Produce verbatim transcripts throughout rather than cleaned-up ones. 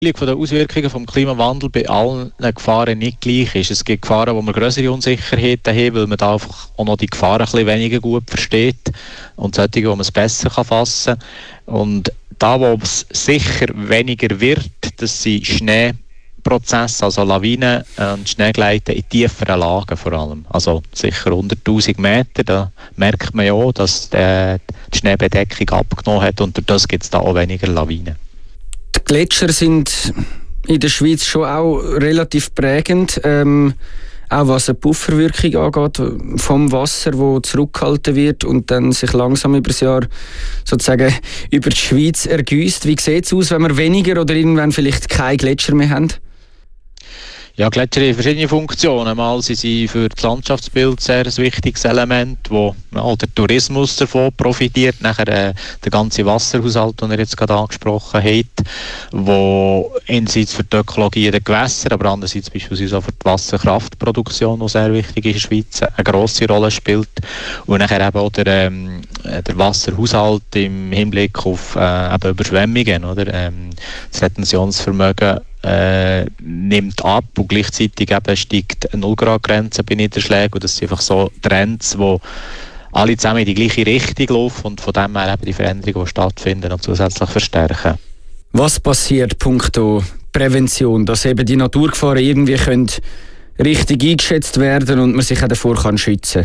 von den Auswirkungen des Klimawandels bei allen Gefahren nicht gleich ist. Es gibt Gefahren, wo wir größere Unsicherheiten haben, weil man da einfach auch noch die Gefahren ein bisschen weniger gut versteht und solche, wo man es besser fassen kann. Und da, wo es sicher weniger wird, das sind Schneeprozesse, also Lawinen und Schneegleiten in tieferen Lagen vor allem. Also sicher hunderttausend Meter, da merkt man ja auch, dass die Schneebedeckung abgenommen hat und durch das gibt es da auch weniger Lawinen. Die Gletscher sind in der Schweiz schon auch relativ prägend, ähm, auch was eine Pufferwirkung angeht vom Wasser, das zurückgehalten wird und dann sich langsam über das Jahr sozusagen über die Schweiz ergießt. Wie sieht es aus, wenn wir weniger oder irgendwann vielleicht keine Gletscher mehr haben? Ja, Gletscher haben verschiedene Funktionen. Mal sind sie für das Landschaftsbild sehr ein wichtiges Element, wo ja, der Tourismus davon profitiert. Nachher äh, der ganze Wasserhaushalt, den ihr jetzt gerade angesprochen habt, wo einerseits für die Ökologie der Gewässer, aber andererseits beispielsweise auch für die Wasserkraftproduktion, die sehr wichtig ist in der Schweiz, eine grosse Rolle spielt. Und nachher eben auch der, ähm, der Wasserhaushalt im Hinblick auf äh, eben Überschwemmungen, oder? Ähm, das Retentionsvermögen Äh, nimmt ab und gleichzeitig eben steigt eine null Grad Grenze bei Niederschlägen und das sind einfach so Trends, die alle zusammen in die gleiche Richtung laufen und von dem her eben die Veränderungen, die stattfinden, noch zusätzlich verstärken. Was passiert punkto Prävention, dass eben die Naturgefahren irgendwie können richtig eingeschätzt werden und man sich auch davor kann schützen?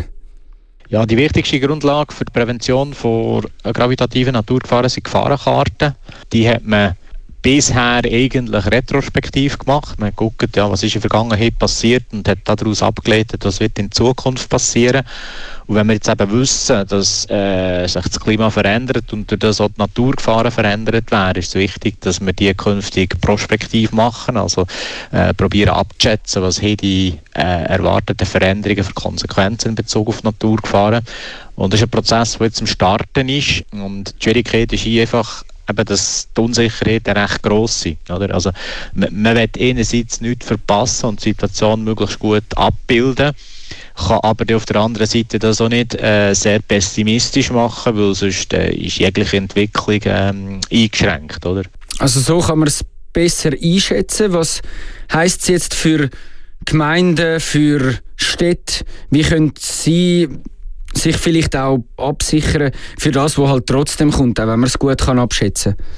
Ja, die wichtigste Grundlage für die Prävention von gravitativen Naturgefahren sind Gefahrenkarten. Die hat man bisher eigentlich retrospektiv gemacht. Man guckt, ja, was ist in der Vergangenheit passiert und hat daraus abgeleitet, was wird in Zukunft passieren. Und wenn wir jetzt eben wissen, dass äh, sich das Klima verändert und durch das auch die Naturgefahren verändert werden, ist es wichtig, dass wir die künftig prospektiv machen, also äh, probieren abzuschätzen, was haben die äh, erwarteten Veränderungen für Konsequenzen in Bezug auf Naturgefahren. Und das ist ein Prozess, der jetzt am Starten ist und die Schwierigkeit ist hier einfach, eben, dass die Unsicherheit recht gross ist. Oder? Also, man, man will einerseits nichts verpassen und die Situation möglichst gut abbilden, kann aber auf der anderen Seite das auch nicht äh, sehr pessimistisch machen, weil sonst äh, ist jegliche Entwicklung ähm, eingeschränkt. Oder? Also so kann man es besser einschätzen. Was heisst es jetzt für Gemeinden, für Städte? Wie können sie sich vielleicht auch absichern für das, was halt trotzdem kommt, auch wenn man es gut kann abschätzen kann?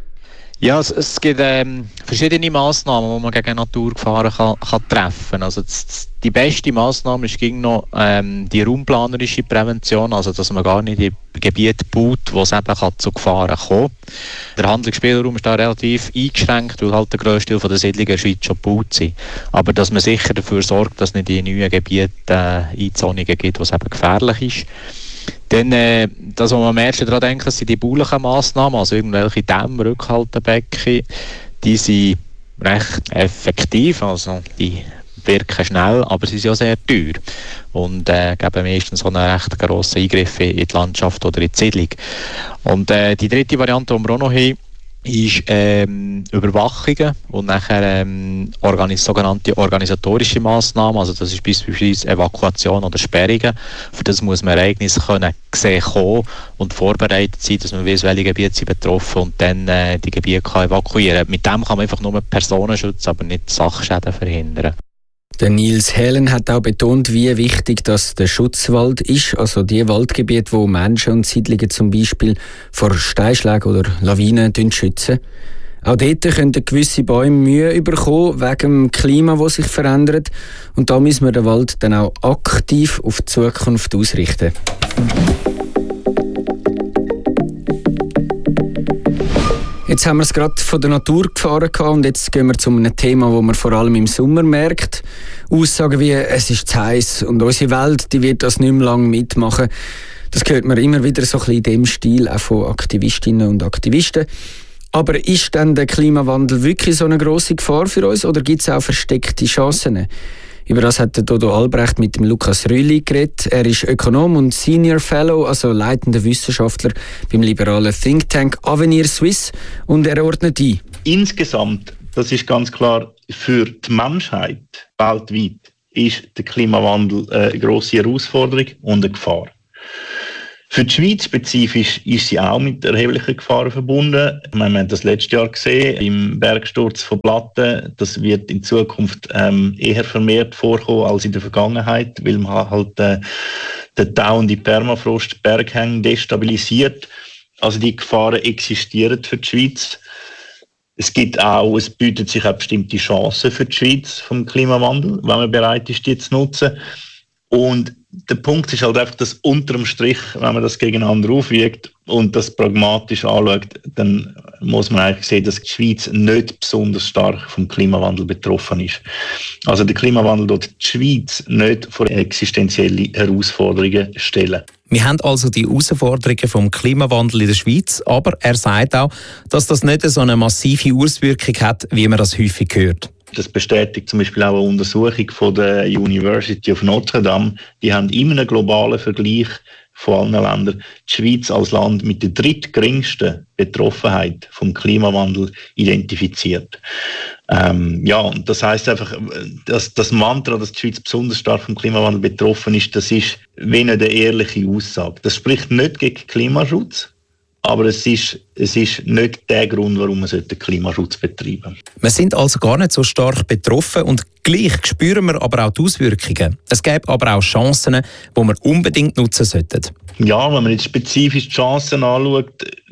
Ja, es, es gibt ähm, verschiedene Massnahmen, die man gegen Naturgefahren kann, kann treffen kann. Also das, die beste Massnahme ist gegen noch ähm, die raumplanerische Prävention, also dass man gar nicht in Gebiete baut, wo es eben kann zu Gefahren kommen. Der Handlungsspielraum ist da relativ eingeschränkt, weil halt der grösste Teil der Siedlungen in der Schweiz schon gebaut sind. Aber dass man sicher dafür sorgt, dass es nicht in neuen Gebieten äh, Einzonungen gibt, wo es eben gefährlich ist. Dann, äh, das, was man am ersten daran denkt, sind die baulichen Massnahmen, also irgendwelche Dämme, Rückhaltebecken, die sind recht effektiv, also die wirken schnell, aber sie sind auch sehr teuer und äh, geben meistens so einen recht grossen Eingriff in die Landschaft oder in die Siedlung. Und äh, die dritte Variante, die wir auch noch haben, ist ähm, Überwachungen und nachher ähm, organis- sogenannte organisatorische Massnahmen, also das ist beispielsweise Evakuation oder Sperrungen. Für das muss man Ereignisse können sehen kommen und vorbereitet sein, dass man weiss, welche Gebiete sind betroffen und dann äh, die Gebiete kann evakuieren. Mit dem kann man einfach nur Personen schützen, aber nicht Sachschäden verhindern. Der Nils Helen hat auch betont, wie wichtig das der Schutzwald ist, also die Waldgebiete, wo Menschen und Siedlungen zum Beispiel vor Steinschlägen oder Lawinen schützen. Auch dort können gewisse Bäume Mühe bekommen wegen dem Klima, das sich verändert. Und da müssen wir den Wald dann auch aktiv auf die Zukunft ausrichten. Jetzt haben wir es gerade von der Natur gefahren und jetzt gehen wir zu einem Thema, das man vor allem im Sommer merkt. Aussagen wie, es ist zu heiß und unsere Welt, die wird das nicht mehr lange mitmachen. Das hört man immer wieder so ein bisschen in dem Stil, auch von Aktivistinnen und Aktivisten. Aber ist denn der Klimawandel wirklich so eine grosse Gefahr für uns oder gibt es auch versteckte Chancen? Über das hat der Dodo Albrecht mit dem Lukas Rühli geredet. Er ist Ökonom und Senior Fellow, also leitender Wissenschaftler beim liberalen Think Tank Avenir Suisse und er ordnet ein. Insgesamt, das ist ganz klar, für die Menschheit weltweit ist der Klimawandel eine grosse Herausforderung und eine Gefahr. Für die Schweiz spezifisch ist sie auch mit erheblichen Gefahren verbunden. Wir haben das letztes Jahr gesehen, im Bergsturz von Platten. Das wird in Zukunft ähm, eher vermehrt vorkommen als in der Vergangenheit, weil man halt äh, den dauernden Permafrost Berghänge destabilisiert. Also die Gefahren existieren für die Schweiz. Es gibt auch, es bietet sich auch bestimmte Chancen für die Schweiz vom Klimawandel, wenn man bereit ist, die zu nutzen. Und der Punkt ist halt einfach, dass unterm Strich, wenn man das gegeneinander aufwiegt und das pragmatisch anschaut, dann muss man eigentlich sehen, dass die Schweiz nicht besonders stark vom Klimawandel betroffen ist. Also der Klimawandel dort die Schweiz nicht vor existenzielle Herausforderungen stellen. Wir haben also die Herausforderungen vom Klimawandel in der Schweiz, aber er sagt auch, dass das nicht so eine massive Auswirkung hat, wie man das häufig hört. Das bestätigt zum Beispiel auch eine Untersuchung von der University of Notre Dame. Die haben immer einen globalen Vergleich von allen Ländern die Schweiz als Land mit der drittgeringsten Betroffenheit vom Klimawandel identifiziert. Ähm, ja, und das heißt einfach, dass das Mantra, dass die Schweiz besonders stark vom Klimawandel betroffen ist, das ist wenig eine ehrliche Aussage. Das spricht nicht gegen Klimaschutz. Aber es ist, es ist nicht der Grund, warum man den Klimaschutz betreiben sollte. Wir sind also gar nicht so stark betroffen und gleich spüren wir aber auch die Auswirkungen. Es gäbe aber auch Chancen, die wir unbedingt nutzen sollten. Ja, wenn man jetzt spezifisch die Chancen anschaut,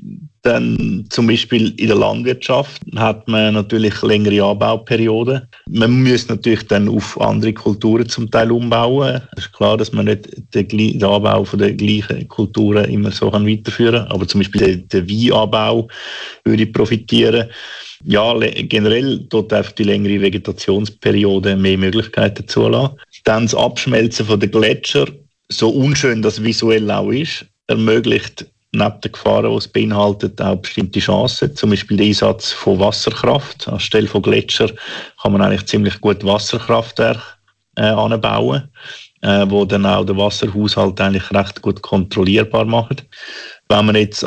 dann zum Beispiel in der Landwirtschaft hat man natürlich längere Anbauperioden. Man muss natürlich dann auf andere Kulturen zum Teil umbauen. Es ist klar, dass man nicht den, den Anbau von der gleichen Kulturen immer so weiterführen kann. Aber zum Beispiel der, der Weinanbau würde profitieren. Ja, generell dort einfach die längere Vegetationsperiode mehr Möglichkeiten zulassen. Dann das Abschmelzen von der Gletscher, so unschön das visuell auch ist, ermöglicht neben den Gefahren, die es beinhaltet, auch bestimmte Chancen. Zum Beispiel der Einsatz von Wasserkraft. Anstelle von Gletscher kann man eigentlich ziemlich gut Wasserkraftwerke äh, anbauen, äh, wo dann auch den Wasserhaushalt eigentlich recht gut kontrollierbar machen. Wenn man jetzt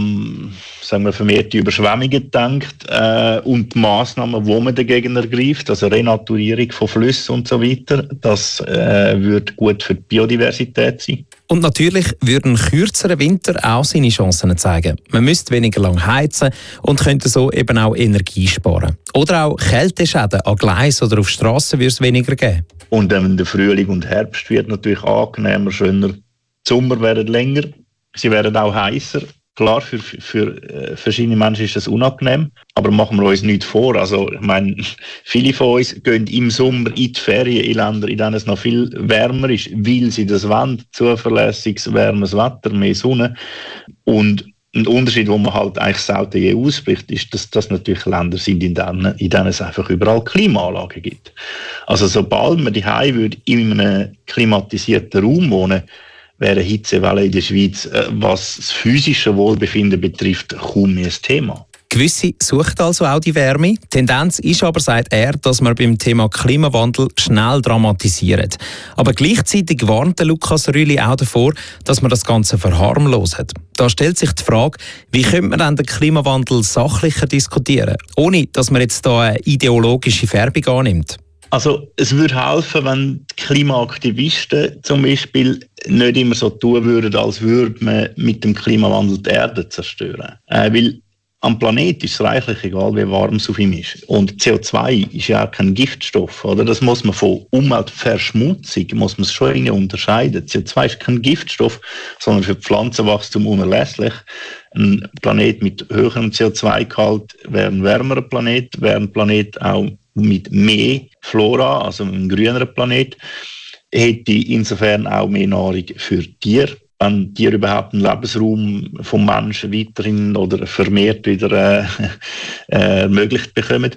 an sagen wir, vermehrte Überschwemmungen denkt äh, und die Massnahmen, die man dagegen ergreift, also Renaturierung von Flüssen und so weiter, das äh, würde gut für die Biodiversität sein. Und natürlich würden kürzere Winter auch seine Chancen zeigen. Man müsste weniger lang heizen und könnte so eben auch Energie sparen. Oder auch Kälteschäden an Gleisen oder auf Strassen würde es weniger geben. Und ähm, der Frühling und Herbst wird natürlich angenehmer, schöner. Die Sommer werden länger, sie werden auch heißer. Klar, für, für, für äh, verschiedene Menschen ist das unangenehm, aber machen wir uns nichts vor. Also, ich meine, viele von uns gehen im Sommer in die Ferien in Länder, in denen es noch viel wärmer ist, weil sie das wollen. Zuverlässiges, wärmes Wetter, mehr Sonne. Und ein Unterschied, den man halt eigentlich selten je ausspricht, ist, dass das natürlich Länder sind, in denen, in denen es einfach überall Klimaanlagen gibt. Also, sobald man daheim würde in einem klimatisierten Raum wohnen, wäre Hitzewelle in der Schweiz, äh, was das physische Wohlbefinden betrifft, kaum mehr ein Thema. Gewisse suchen also auch die Wärme. Die Tendenz ist aber, sagt er, dass man beim Thema Klimawandel schnell dramatisiert. Aber gleichzeitig warnt Lukas Rüli auch davor, dass man das Ganze verharmloset. Da stellt sich die Frage, wie könnte man dann den Klimawandel sachlicher diskutieren, ohne dass man jetzt da eine ideologische Färbung annimmt? Also es würde helfen, wenn die Klimaaktivisten zum Beispiel nicht immer so tun würden, als würde man mit dem Klimawandel die Erde zerstören. Äh, weil am Planet ist es reichlich egal, wie warm es auf ihm ist. Und C O zwei ist ja auch kein Giftstoff. Oder? Das muss man von Umweltverschmutzung muss man schon unterscheiden. C O zwei ist kein Giftstoff, sondern für Pflanzenwachstum unerlässlich. Ein Planet mit höherem C O zwei Gehalt wäre ein wärmerer Planet, wäre ein Planet auch mit mehr Flora, also ein grünerer Planet, hätte insofern auch mehr Nahrung für Tiere. Wenn Tiere überhaupt einen Lebensraum vom Menschen weiterhin oder vermehrt wieder äh, äh, ermöglicht bekommen.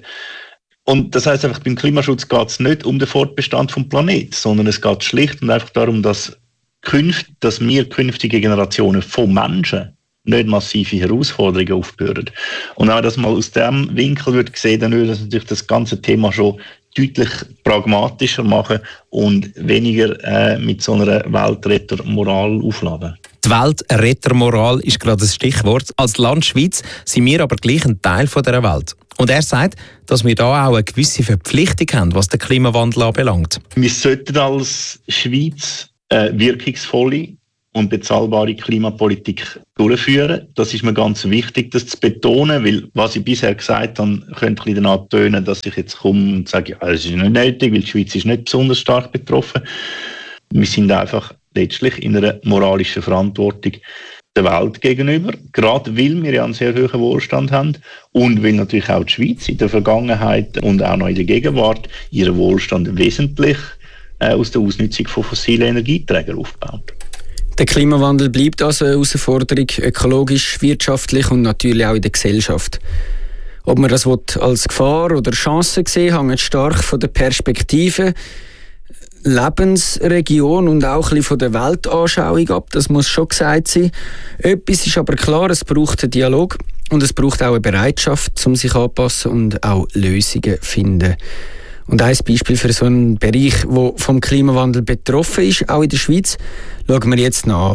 Und das heisst einfach, beim Klimaschutz geht es nicht um den Fortbestand vom Planeten, sondern es geht schlicht und einfach darum, dass, künft, dass wir künftige Generationen von Menschen nicht massive Herausforderungen aufbürden. Und wenn man das mal aus diesem Winkel würde sehen, dann würde das natürlich das ganze Thema schon deutlich pragmatischer machen und weniger äh, mit so einer Weltrettermoral aufladen. Die Weltrettermoral ist gerade das Stichwort. Als Land Schweiz sind wir aber gleich ein Teil von dieser Welt. Und er sagt, dass wir da auch eine gewisse Verpflichtung haben, was den Klimawandel anbelangt. Wir sollten als Schweiz äh, wirkungsvolle und bezahlbare Klimapolitik durchführen. Das ist mir ganz wichtig, das zu betonen, weil was ich bisher gesagt habe, könnte ein bisschen danach tönen, dass ich jetzt komme und sage, ja, das ist nicht nötig, weil die Schweiz ist nicht besonders stark betroffen. Wir sind einfach letztlich in einer moralischen Verantwortung der Welt gegenüber, gerade weil wir ja einen sehr hohen Wohlstand haben und weil natürlich auch die Schweiz in der Vergangenheit und auch noch in der Gegenwart ihren Wohlstand wesentlich äh, aus der Ausnutzung von fossilen Energieträgern aufbaut. Der Klimawandel bleibt also eine Herausforderung, ökologisch, wirtschaftlich und natürlich auch in der Gesellschaft. Ob man das als Gefahr oder Chance sehen, hängt stark von der Perspektive, Lebensregion und auch ein bisschen von der Weltanschauung ab. Das muss schon gesagt sein. Etwas ist aber klar, es braucht einen Dialog und es braucht auch eine Bereitschaft, um sich anzupassen und auch Lösungen zu finden. Und ein Beispiel für so einen Bereich, der vom Klimawandel betroffen ist, auch in der Schweiz, schauen wir jetzt noch an.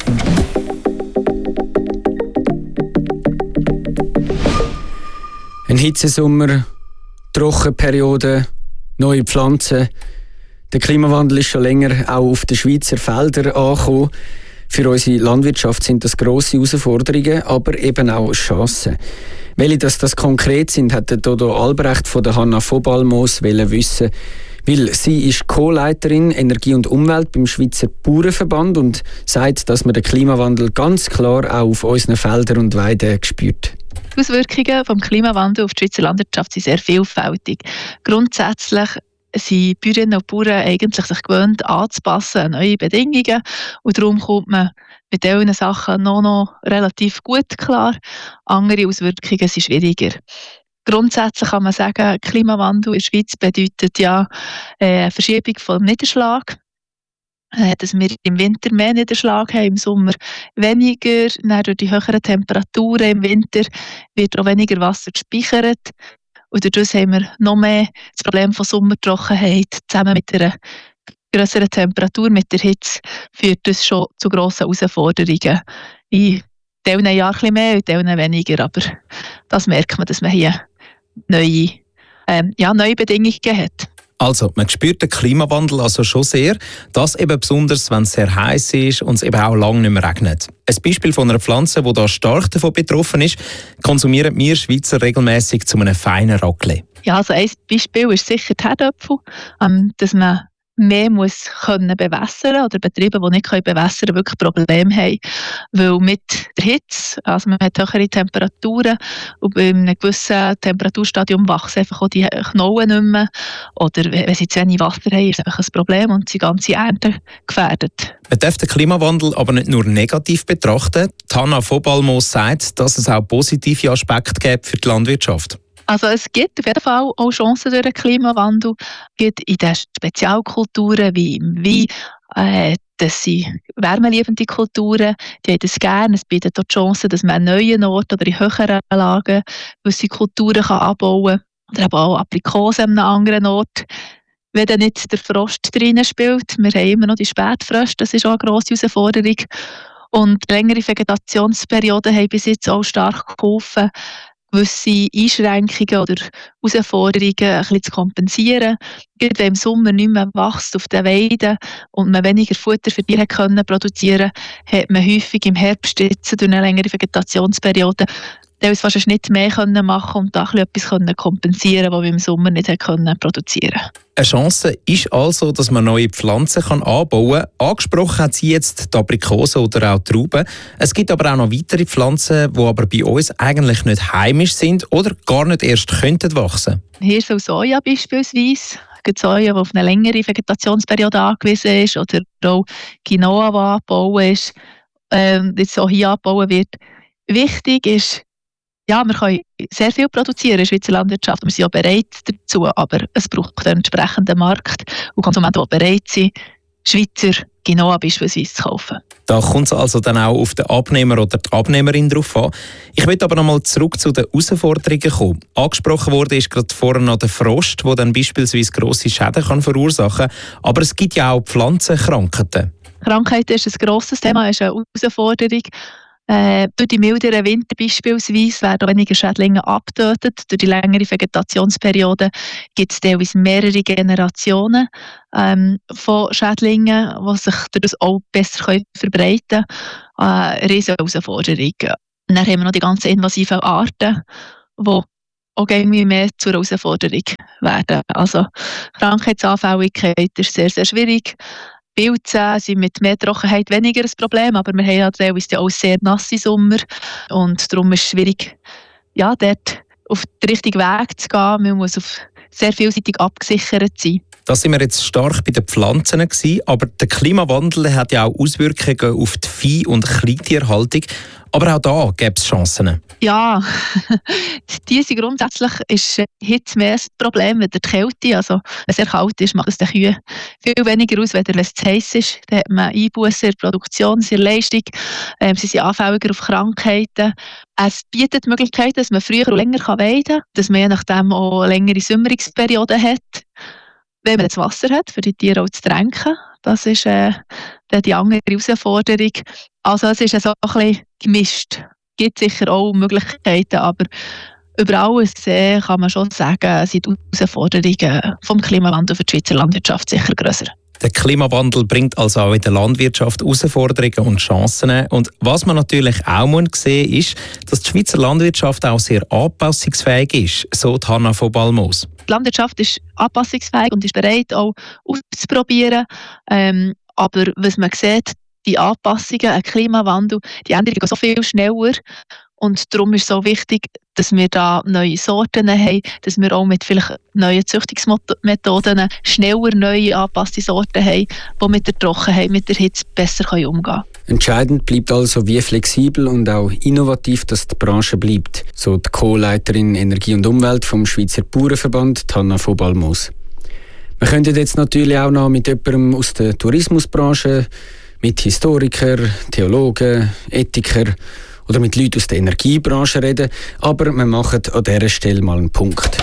Ein Hitzesommer, Trockenperiode, neue Pflanzen. Der Klimawandel ist schon länger auch auf den Schweizer Feldern angekommen. Für unsere Landwirtschaft sind das grosse Herausforderungen, aber eben auch Chancen. Welche das, das konkret sind, hat der Dodo Albrecht von der Hanna von Balmos wissen, weil sie ist Co-Leiterin Energie und Umwelt beim Schweizer Bauernverband und sagt, dass man den Klimawandel ganz klar auch auf unseren Feldern und Weiden spürt. Die Auswirkungen des Klimawandels auf die Schweizer Landwirtschaft sind sehr vielfältig. Grundsätzlich sind Bäuerinnen und Bauern eigentlich sich gewöhnt anzupassen an neue Bedingungen und darum kommt man mit diesen Sachen noch, noch relativ gut klar. Andere Auswirkungen sind schwieriger. Grundsätzlich kann man sagen, Klimawandel in der Schweiz bedeutet ja äh, eine Verschiebung vom Niederschlag. Äh, dass wir im Winter mehr Niederschlag haben, im Sommer weniger. Dann durch die höheren Temperaturen im Winter wird auch weniger Wasser gespeichert. Und dadurch haben wir noch mehr das Problem von Sommertrockenheit zusammen mit einer grösseren Temperatur, mit der Hitze, führt das schon zu grossen Herausforderungen. In diesen Jahren ein bisschen mehr, in diesen weniger, aber das merkt man, dass man hier neue, ähm, ja, neue Bedingungen hat. Also, man spürt den Klimawandel also schon sehr, das eben besonders, wenn es sehr heiß ist und es eben auch lange nicht mehr regnet. Ein Beispiel von einer Pflanze, die da stark davon betroffen ist, konsumieren wir Schweizer regelmäßig zu einem feinen Raclette. Ja, also ein Beispiel ist sicher die Herdöpfel, ähm, dass man mehr muss können bewässern oder Betriebe, die nicht können bewässern, wirklich Probleme haben. Weil mit der Hitze, also man hat höhere Temperaturen und bei einem gewissen Temperaturstadium wachsen einfach auch die Knollen nicht mehr. Oder wenn sie zu wenig Wasser haben, ist es einfach ein Problem und die ganze Ernte gefährdet. Man darf den Klimawandel aber nicht nur negativ betrachten. Hanna von Balmos sagt, dass es auch positive Aspekte gibt für die Landwirtschaft. Also es gibt auf jeden Fall auch Chancen durch den Klimawandel. Es gibt in den Spezialkulturen wie im Wein, äh, das sind wärmeliebende Kulturen, die haben das gerne. Es bietet auch die Chance, dass man an neuen Orten oder in höheren Lagen gewisse Kulturen kann anbauen kann. Oder eben auch Aprikosen an einem anderen Ort. Wenn dann nicht der Frost drinnen spielt, wir haben immer noch die Spätfröste, das ist auch eine grosse Herausforderung. Und längere Vegetationsperioden haben bis jetzt auch stark geholfen, gewisse Einschränkungen oder Herausforderungen ein bisschen zu kompensieren. Gerade wenn im Sommer nicht mehr wächst auf den Weiden und man weniger Futter für Tiere können produzieren konnte, hat man häufig im Herbst jetzt durch eine längere Vegetationsperiode teilweise fast nicht mehr können machen und da etwas können kompensieren, was wir im Sommer nicht können produzieren. Eine Chance ist also, dass man neue Pflanzen kann anbauen kann. Angesprochen hat sie jetzt die Aprikosen oder auch die Trauben. Es gibt aber auch noch weitere Pflanzen, die aber bei uns eigentlich nicht heimisch sind oder gar nicht erst könnten wachsen. Hier so Soja beispielsweise. Soja, die auf eine längere Vegetationsperiode angewiesen ist, oder auch Quinoa, die angebaut ist, ähm, jetzt auch hier angebaut wird. Wichtig ist, ja, wir können sehr viel produzieren in der Schweizer Landwirtschaft. Wir sind auch bereit dazu, aber es braucht einen entsprechenden Markt und Konsumenten, die bereit sind, Schweizer Quinoa beispielsweise zu kaufen. Da kommt es also dann auch auf den Abnehmer oder die Abnehmerin drauf an. Ich möchte aber noch mal zurück zu den Herausforderungen kommen. Angesprochen wurde ist gerade vorhin noch der Frost, der dann beispielsweise grosse Schäden kann verursachen kann. Aber es gibt ja auch Pflanzenkrankheiten. Krankheit ist ein grosses Thema, ist eine Herausforderung. Äh, durch die milderen Winter beispielsweise werden weniger Schädlinge abgetötet. Durch die längere Vegetationsperiode gibt es teilweise mehrere Generationen ähm, von Schädlingen, die sich dadurch auch besser können verbreiten können. Äh, riesige Herausforderung. Dann haben wir noch die ganzen invasiven Arten, die auch irgendwie mehr zur Herausforderung werden. Also Krankheitsanfälligkeit ist sehr, sehr schwierig. Pilze sind mit mehr Trockenheit weniger ein Problem, aber wir haben ja teilweise auch sehr nasse Sommer und darum ist es schwierig, ja, dort auf den richtigen Weg zu gehen. Man muss auf sehr vielseitig abgesichert sein. Das sind wir jetzt stark bei den Pflanzen gewesen, aber der Klimawandel hat ja auch Auswirkungen auf die Vieh- und Kleintierhaltung. Aber auch da gäbe es Chancen. Ja, diese grundsätzlich ist Hitze mehr das Problem als die Kälte. Also, wenn es sehr kalt ist, macht es den Kühen viel weniger aus, als wenn es zu heiß ist. Dann hat man Einbußen in der Produktion, in der Leistung. Ähm, sie sind anfälliger auf Krankheiten. Es bietet die Möglichkeit, dass man früher und länger weiden kann, dass man je nachdem auch längere Sommerungsperioden hat. Wenn man das Wasser hat, für die Tiere auch zu tränken. Das ist äh, die andere Herausforderung. Also es ist so ein bisschen gemischt. Es gibt sicher auch Möglichkeiten, aber über alles äh, kann man schon sagen, sind die Herausforderungen vom Klimawandel für die Schweizer Landwirtschaft sicher grösser. Der Klimawandel bringt also auch in der Landwirtschaft Herausforderungen und Chancen. Und was man natürlich auch sehen muss, ist, dass die Schweizer Landwirtschaft auch sehr anpassungsfähig ist, so die Hanna von Balmos. Die Landwirtschaft ist anpassungsfähig und ist bereit, auch auszuprobieren. Ähm, aber was man sieht, die Anpassungen, ein Klimawandel, die Änderungen gehen so viel schneller. Und darum ist es so wichtig, dass wir da neue Sorten haben, dass wir auch mit vielleicht neuen Züchtungsmethoden schneller neue angepasste Sorten haben, die mit der Trockenheit, mit der Hitze besser umgehen können. Entscheidend bleibt also, wie flexibel und auch innovativ das die Branche bleibt, so die Co-Leiterin Energie und Umwelt vom Schweizer Bauernverband, Hanna von Balmos. Wir könnten jetzt natürlich auch noch mit jemandem aus der Tourismusbranche, mit Historikern, Theologen, Ethikern oder mit Leuten aus der Energiebranche reden, aber wir machen an dieser Stelle mal einen Punkt.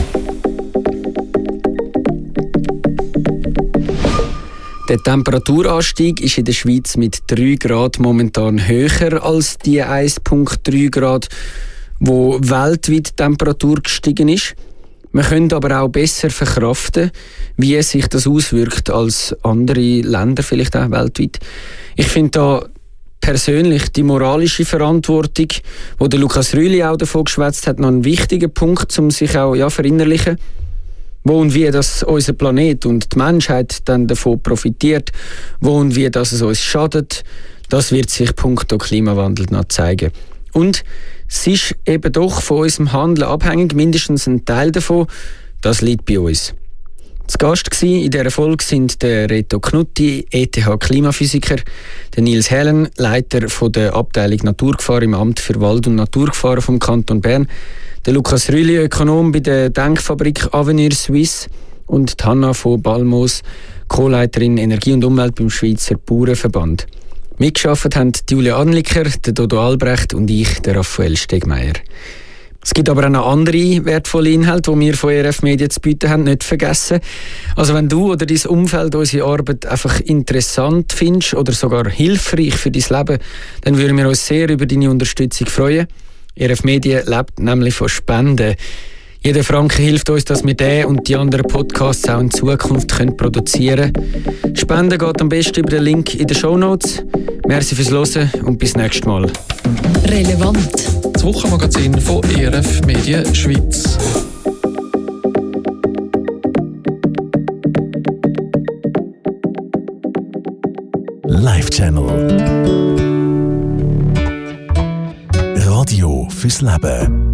Der Temperaturanstieg ist in der Schweiz mit drei Grad momentan höher als die eins Komma drei Grad, wo weltweit die Temperatur gestiegen ist. Wir können aber auch besser verkraften, wie sich das auswirkt als andere Länder, vielleicht auch weltweit. Ich finde da persönlich die moralische Verantwortung, wo der Lukas Rüli auch davon geschwätzt hat, noch ein wichtiger Punkt, um sich auch ja, verinnerlichen. Wo und wie das unser Planet und die Menschheit dann davon profitiert, wo und wie das es uns schadet, das wird sich punkto Klimawandel noch zeigen. Und es ist eben doch von unserem Handeln abhängig, mindestens ein Teil davon, das liegt bei uns. Zu Gast in dieser Folge sind der Reto Knutti, E T H-Klimaphysiker, der Nils Helen, Leiter von der Abteilung Naturgefahr im Amt für Wald- und Naturgefahren vom Kanton Bern, der Lukas Rüli, Ökonom bei der Denkfabrik Avenir Suisse und die Hanna von Balmos, Co-Leiterin Energie und Umwelt beim Schweizer Bauernverband. Mitgearbeitet haben Julia Anliker, der Dodo Albrecht und ich, der Raphael Stegmeier. Es gibt aber auch noch andere wertvolle Inhalte, die wir von E R F Media zu bieten haben, nicht vergessen. Also wenn du oder dein Umfeld unsere Arbeit einfach interessant findest oder sogar hilfreich für dein Leben, dann würden wir uns sehr über deine Unterstützung freuen. E R F Media lebt nämlich von Spenden. Jeder Franken hilft uns, dass wir den und die anderen Podcasts auch in Zukunft können produzieren können. Spenden geht am besten über den Link in den Shownotes. Merci fürs Hören und bis nächstes Mal. Relevant. Das Wochenmagazin von E R F Media Schweiz. Live Channel. Radio fürs Leben.